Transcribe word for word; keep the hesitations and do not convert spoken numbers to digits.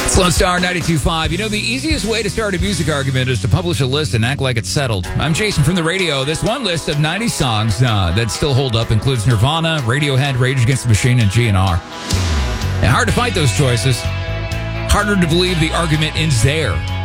Lone Star ninety-two point five. You know, the easiest way to start a music argument is to publish a list and act like it's settled. I'm Jason from the radio. This one list of ninety songs uh, that still hold up includes Nirvana, Radiohead, Rage Against the Machine, and G N R. And hard to fight those choices. Harder to believe the argument ends there.